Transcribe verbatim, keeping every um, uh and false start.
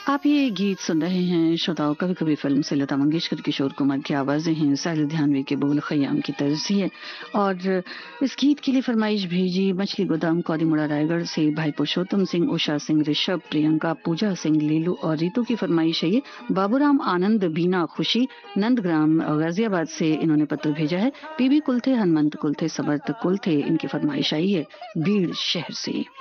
आप ये गीत सुन रहे हैं श्रोताओं, कभी कभी फिल्म से लता मंगेशकर, किशोर कुमार की आवाजें हैं, साहिल ध्यानवी के बोल, खयाम की तर्ज है। और इस गीत के लिए फरमाइश भेजी मछली गोदाम कौरीमुड़ा रायगढ़ से भाई पुरुषोत्तम सिंह, उषा सिंह, ऋषभ, प्रियंका, पूजा सिंह, लीलू और रीतू की फरमाइश है ये। बाबूराम आनंद, बीना, खुशी नंदग्राम गाजियाबाद से इन्होंने पत्र भेजा है। पीबी कुलथे, हनुमंत कुलथे, समर्थ कुलथे, इनकी फरमाइश आई है बीड़ शहर से।